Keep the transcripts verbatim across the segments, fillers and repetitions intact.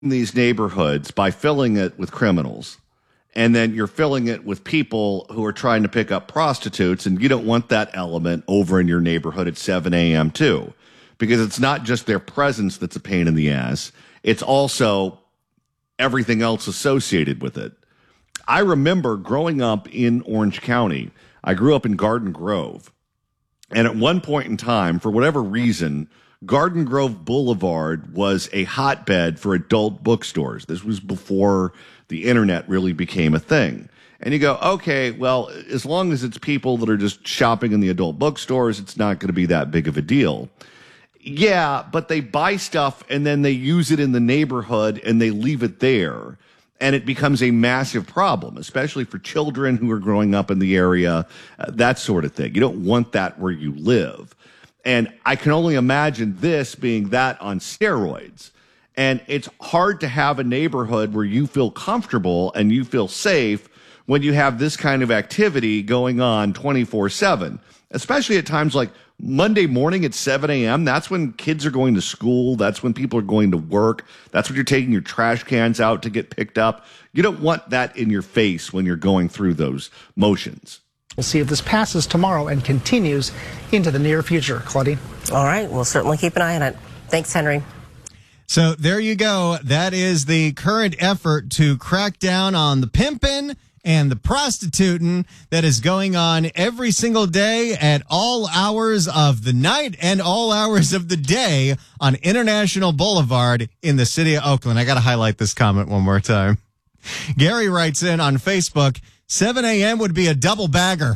these neighborhoods by filling it with criminals, and then you're filling it with people who are trying to pick up prostitutes, and you don't want that element over in your neighborhood at seven a.m. too, because it's not just their presence that's a pain in the ass. It's also everything else associated with it. I remember growing up in Orange County. I grew up in Garden Grove. And at one point in time, for whatever reason, Garden Grove Boulevard was a hotbed for adult bookstores. This was before the internet really became a thing. And you go, okay, well, as long as it's people that are just shopping in the adult bookstores, it's not going to be that big of a deal. Yeah, but they buy stuff and then they use it in the neighborhood and they leave it there. And it becomes a massive problem, especially for children who are growing up in the area, uh, that sort of thing. You don't want that where you live. And I can only imagine this being that on steroids. And it's hard to have a neighborhood where you feel comfortable and you feel safe when you have this kind of activity going on twenty-four seven, especially at times like Monday morning at seven a.m. That's when kids are going to school. That's when people are going to work. That's when you're taking your trash cans out to get picked up. You don't want that in your face when you're going through those motions. We'll see if this passes tomorrow and continues into the near future. Claudine? All right. We'll certainly keep an eye on it. Thanks, Henry. So there you go. That is the current effort to crack down on the pimping and the prostituting that is going on every single day at all hours of the night and all hours of the day on International Boulevard in the city of Oakland. I got to highlight this comment one more time. Gary writes in on Facebook, seven a.m. would be a double bagger.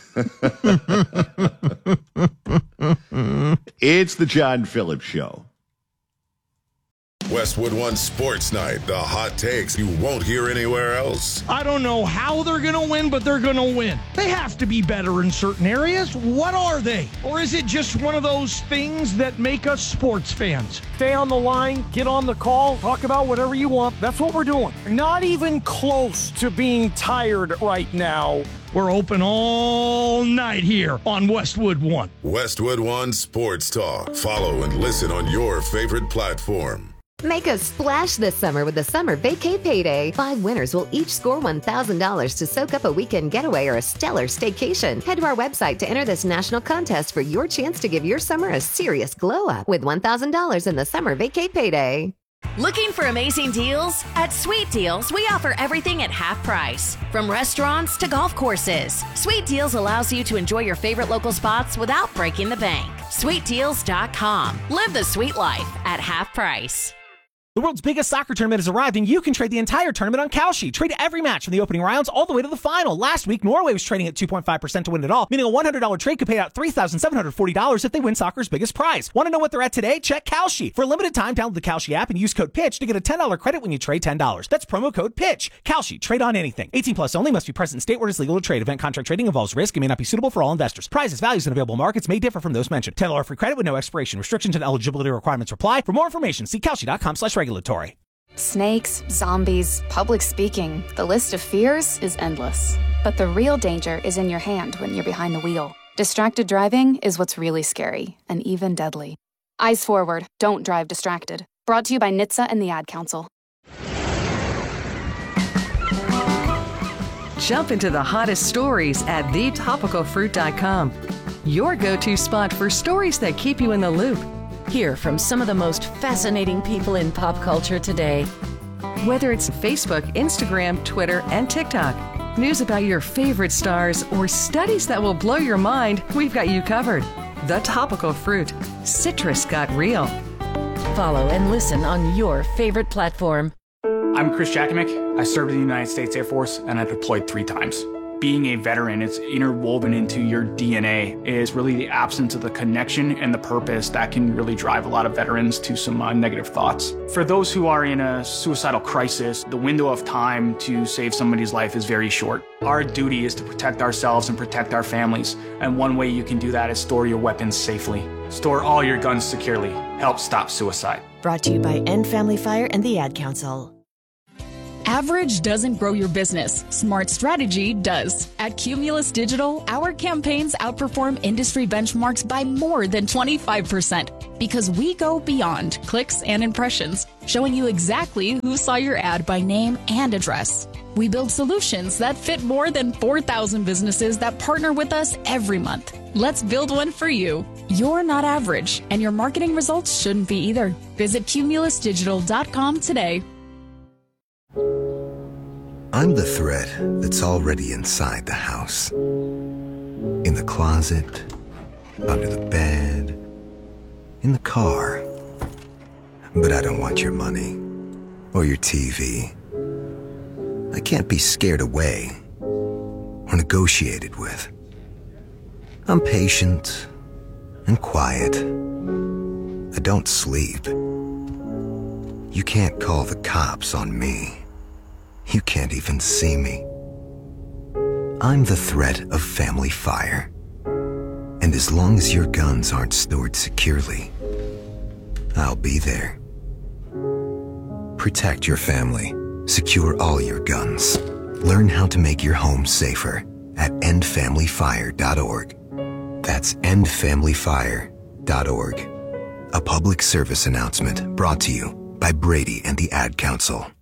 It's the John Phillips Show. Westwood One Sports Night, the hot takes you won't hear anywhere else. I don't know how they're going to win, but they're going to win. They have to be better in certain areas. What are they? Or is it just one of those things that make us sports fans? Stay on the line, get on the call, talk about whatever you want. That's what we're doing. Not even close to being tired right now. We're open all night here on Westwood One. Westwood One Sports Talk. Follow and listen on your favorite platform. Make a splash this summer with the Summer Vacay Payday. Five winners will each score one thousand dollars to soak up a weekend getaway or a stellar staycation. Head to our website to enter this national contest for your chance to give your summer a serious glow-up with one thousand dollars in the Summer Vacay Payday. Looking for amazing deals? At Sweet Deals, we offer everything at half price. From restaurants to golf courses, Sweet Deals allows you to enjoy your favorite local spots without breaking the bank. sweet deals dot com. Live the sweet life at half price. The world's biggest soccer tournament has arrived, and you can trade the entire tournament on Kalshi. Trade every match from the opening rounds all the way to the final. Last week, Norway was trading at two point five percent to win it all, meaning a one hundred dollars trade could pay out three thousand seven hundred forty dollars if they win soccer's biggest prize. Want to know what they're at today? Check Kalshi. For a limited time, download the Kalshi app and use code PITCH to get a ten dollars credit when you trade ten dollars. That's promo code PITCH. Kalshi. Trade on anything. eighteen plus only. Must be present in state where it is legal to trade. Event contract trading involves risk and may not be suitable for all investors. Prizes, values, and available markets may differ from those mentioned. ten dollars free credit with no expiration. Restrictions and eligibility requirements apply. For more information, see Kalshi dot com slash regulatory. Snakes, zombies, public speaking. The list of fears is endless. But the real danger is in your hand when you're behind the wheel. Distracted driving is what's really scary and even deadly. Eyes forward. Don't drive distracted. Brought to you by N H T S A and the Ad Council. Jump into the hottest stories at the topical fruit dot com. Your go-to spot for stories that keep you in the loop. Hear from some of the most fascinating people in pop culture today. Whether it's Facebook, Instagram, Twitter, and TikTok, news about your favorite stars, or studies that will blow your mind, we've got you covered. The Topical Fruit. Citrus got real. Follow and listen on your favorite platform. I'm Chris Jakimick. I served in the United States Air Force, and I deployed three times. Being a veteran, it's interwoven into your D N A, is really the absence of the connection and the purpose that can really drive a lot of veterans to some uh, negative thoughts. For those who are in a suicidal crisis, the window of time to save somebody's life is very short. Our duty is to protect ourselves and protect our families, and one way you can do that is store your weapons safely. Store all your guns securely. Help stop suicide. Brought to you by End Family Fire and the Ad Council. Average doesn't grow your business. Smart strategy does. At Cumulus Digital, our campaigns outperform industry benchmarks by more than twenty-five percent because we go beyond clicks and impressions. showing you exactly who saw your ad by name and address. We build solutions that fit more than four thousand businesses that partner with us every month. Let's build one for you. You're not average, and your marketing results shouldn't be either. Visit cumulus digital dot com today. I'm the thread that's already inside the house. In the closet, under the bed, in the car. But I don't want your money or your T V. I can't be scared away or negotiated with. I'm patient and quiet. I don't sleep. You can't call the cops on me. You can't even see me. I'm the threat of family fire. And as long as your guns aren't stored securely, I'll be there. Protect your family. Secure all your guns. Learn how to make your home safer at end family fire dot org. That's end family fire dot org. A public service announcement brought to you by Brady and the Ad Council.